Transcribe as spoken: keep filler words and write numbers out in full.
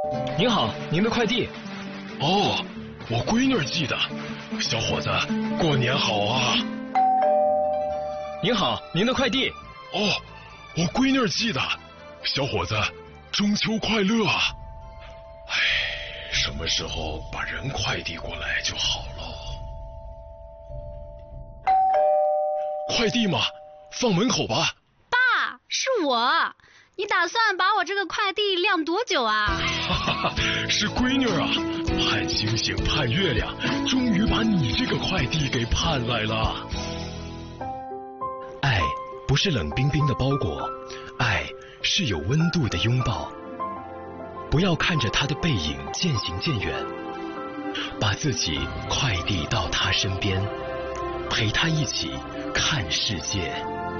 您好，您的快递。 哦，我闺女寄的。小伙子，过年好啊！ 您好，您的快递。 哦，我闺女寄的。小伙子，中秋快乐啊！哎，什么时候把人快递过来就好了。快递嘛，放门口吧。 爸，是我。你打算把我这个快递晾多久啊？ 哈哈，是闺女啊，盼星星盼月亮，终于把你这个快递给盼来了。 爱不是冷冰冰的包裹，爱是有温度的拥抱。不要看着他的背影渐行渐远，把自己快递到他身边，陪他一起看世界。